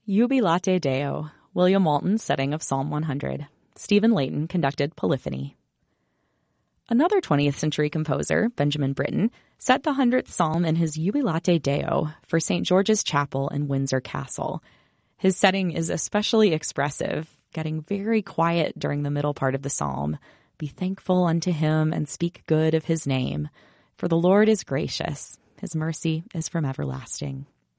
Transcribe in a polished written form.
Jubilate Deo, William Walton's setting of Psalm 100. Stephen Layton conducted Polyphony. Another 20th century composer, Benjamin Britten, set the 100th psalm in his Jubilate Deo for St. George's Chapel in Windsor Castle. His setting is especially expressive, getting very quiet during the middle part of the psalm. Be thankful unto him and speak good of his name. For the Lord is gracious. His mercy is from everlasting.